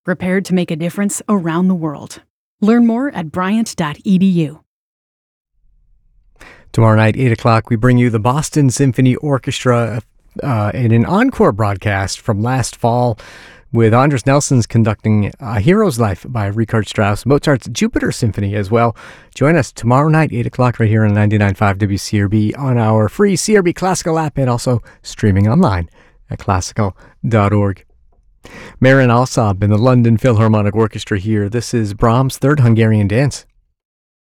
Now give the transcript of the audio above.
prepared to make a difference around the world. Learn more at bryant.edu. Tomorrow night, 8 o'clock, we bring you the Boston Symphony Orchestra in an encore broadcast from last fall with Andres Nelson's conducting A Hero's Life by Richard Strauss, Mozart's Jupiter Symphony as well. Join us tomorrow night, 8 o'clock, right here on 99.5 WCRB on our free CRB Classical app and also streaming online at classical.org. Marin Alsop and the London Philharmonic Orchestra here. This is Brahms' Third Hungarian Dance.